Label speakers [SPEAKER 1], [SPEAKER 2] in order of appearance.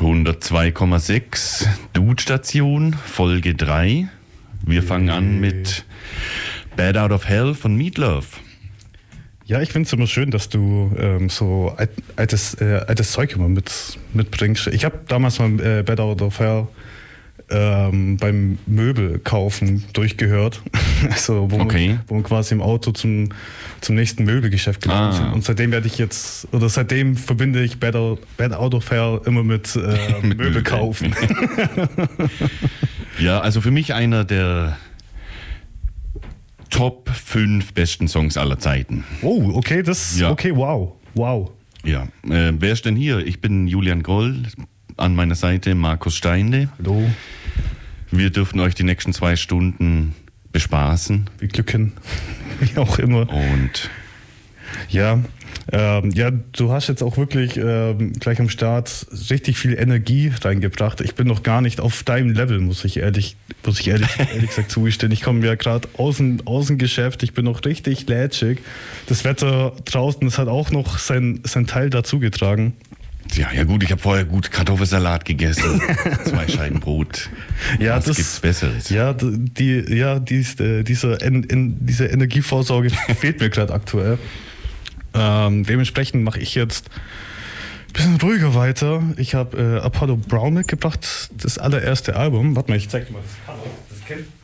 [SPEAKER 1] 102,6 Dude-Station, Folge 3. Wir fangen an mit Bad Out of Hell von Meatloaf.
[SPEAKER 2] Ja, ich finde es immer schön, dass du so altes Zeug immer mitbringst. Ich habe damals mal Bad Out of Hell beim Möbel kaufen durchgehört. Also wo wir quasi im Auto zum nächsten Möbelgeschäft gegangen sind. Und seitdem verbinde ich Bad Out of Hell immer mit Möbel kaufen.
[SPEAKER 1] Ja, also für mich einer der Top 5 besten Songs aller Zeiten.
[SPEAKER 2] Oh, okay, okay, wow.
[SPEAKER 1] Ja, wer ist denn hier? Ich bin Julian Groll, an meiner Seite Markus Steinde.
[SPEAKER 2] Hallo.
[SPEAKER 1] Wir dürfen euch die nächsten 2 Stunden bespaßen.
[SPEAKER 2] Wie glücken, wie auch immer.
[SPEAKER 1] Und
[SPEAKER 2] ja, du hast jetzt auch wirklich gleich am Start richtig viel Energie reingebracht. Ich bin noch gar nicht auf deinem Level, muss ich ehrlich gesagt zugestehen. Ich komme ja gerade aus dem Geschäft, ich bin noch richtig lätschig. Das Wetter draußen, das hat auch noch sein Teil dazu getragen.
[SPEAKER 1] Ja gut, ich habe vorher gut Kartoffelsalat gegessen, 2 Scheiben Brot.
[SPEAKER 2] Ja,
[SPEAKER 1] was gibt's Besseres?
[SPEAKER 2] Ja, diese Energievorsorge fehlt mir gerade aktuell. Dementsprechend mache ich jetzt ein bisschen ruhiger weiter. Ich habe Apollo Brown mitgebracht, das allererste Album. Warte mal, ich zeig dir mal das Cover.